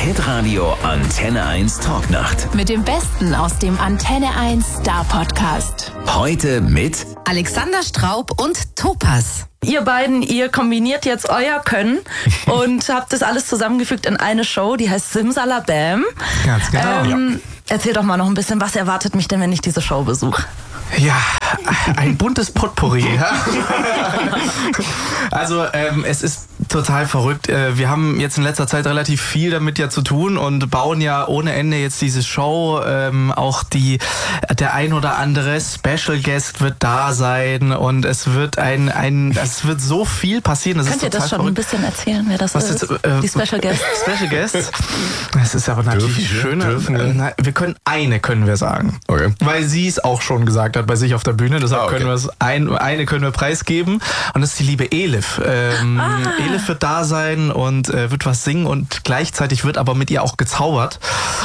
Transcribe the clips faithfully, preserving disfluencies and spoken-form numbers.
Hitradio Antenne eins Talknacht. Mit dem Besten aus dem Antenne eins Star Podcast. Heute mit Alexander Straub und Topaz. Ihr beiden, ihr kombiniert jetzt euer Können und habt das alles zusammengefügt in eine Show, die heißt Simsalabam. Ganz genau. Ähm, ja. Erzähl doch mal noch ein bisschen, was erwartet mich denn, wenn ich diese Show besuche? Ja, ein buntes Potpourri. Ja? Also ähm, es ist total verrückt. Wir haben jetzt in letzter Zeit relativ viel damit ja zu tun und bauen ja ohne Ende jetzt diese Show. Ähm, auch die der ein oder andere Special Guest wird da sein und es wird ein ein es wird so viel passieren. Das Könnt ist ihr das schon verrückt. ein bisschen erzählen, wer das Was ist? ist äh, die Special Guests. Special Guests. Das ist aber natürlich schön. Wir? wir können eine können wir sagen, okay. Weil sie es auch schon gesagt hat bei sich auf der Bühne. Deshalb ah, okay. können wir es ein, eine können wir preisgeben und das ist die liebe Elif. Ähm, ah. Elif wird da sein und äh, wird was singen und gleichzeitig wird aber mit ihr auch gezaubert.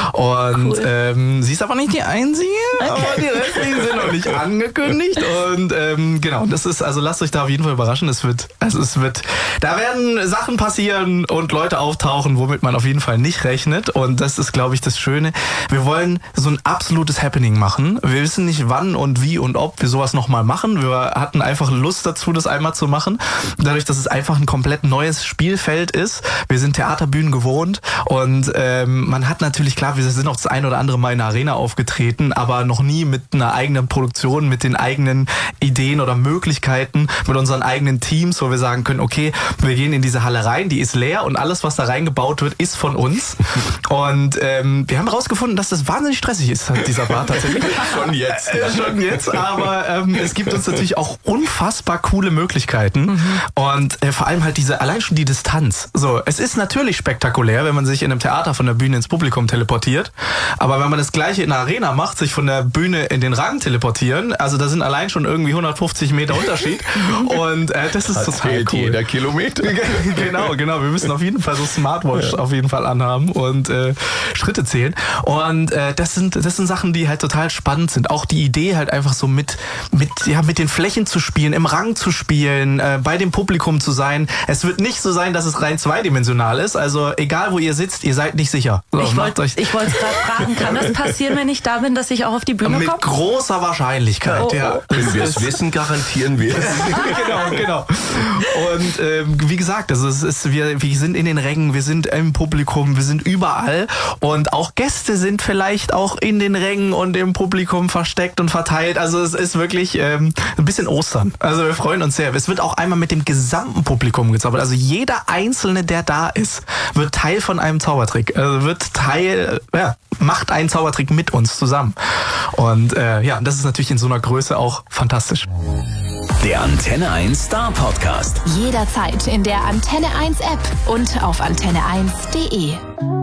Und cool. ähm, sie ist aber nicht die Einzige, okay. aber die restlichen sind noch nicht angekündigt. Und ähm, genau, das ist, also lasst euch da auf jeden Fall überraschen. Es wird, also es wird, da werden Sachen passieren und Leute auftauchen, womit man auf jeden Fall nicht rechnet. Und das ist, glaube ich, das Schöne. Wir wollen so ein absolutes Happening machen. Wir wissen nicht wann und wie und ob wir sowas nochmal machen. Wir hatten einfach Lust dazu, das einmal zu machen. Dadurch, dass es einfach ein komplett neues Spielfeld ist. Wir sind Theaterbühnen gewohnt und ähm, man hat natürlich, klar, wir sind auch das ein oder andere Mal in der Arena aufgetreten, aber noch nie mit einer eigenen Produktion, mit den eigenen Ideen oder Möglichkeiten, mit unseren eigenen Teams, wo wir sagen können, okay, wir gehen in diese Halle rein, die ist leer und alles, was da reingebaut wird, ist von uns. Und ähm, wir haben herausgefunden, dass das wahnsinnig stressig ist, dieser Bar tatsächlich. Schon jetzt. Äh, schon jetzt, aber ähm, es gibt uns natürlich auch unfassbar coole Möglichkeiten mhm. und äh, vor allem halt diese, allein schon die Distanz. So, es ist natürlich spektakulär, wenn man sich in einem Theater von der Bühne ins Publikum teleportiert, aber wenn man das Gleiche in der Arena macht, sich von der Bühne in den Rang teleportieren, also da sind allein schon irgendwie hundertfünfzig Meter Unterschied und äh, das ist das total cool. Jeder Kilometer. Genau, genau. Wir müssen auf jeden Fall so Smartwatch ja. auf jeden Fall anhaben und äh, Schritte zählen und äh, das sind das sind Sachen, die halt total spannend sind. Auch die Idee halt einfach so mit mit ja mit den Flächen zu spielen, im Rang zu spielen, äh, bei dem Publikum zu sein. Es wird nicht so sein, dass es rein zweidimensional ist. Also egal, wo ihr sitzt, ihr seid nicht sicher. So, ich wollte ich wollte gerade fragen, kann das passieren, wenn ich da bin, dass ich auch auf die Bühne komme? Mit großer Wahrscheinlichkeit, oh, oh. ja. Wenn wir es wissen, garantieren wir es. Genau, genau. Und ähm, wie gesagt, also es ist, wir, wir sind in den Rängen, wir sind im Publikum, wir sind überall und auch Gäste sind vielleicht auch in den Rängen und im Publikum versteckt und verteilt. Also es ist wirklich ähm, ein bisschen Ostern. Also wir freuen uns sehr. Es wird auch einmal mit dem gesamten Publikum gezaubert. Also jeder Einzelne, der da ist, wird Teil von einem Zaubertrick. Also wird Teil, ja, macht einen Zaubertrick mit uns zusammen. Und äh, ja, das ist natürlich in so einer Größe auch fantastisch. Der Antenne eins Star Podcast. Jederzeit in der Antenne eins App und auf antenne eins punkt de.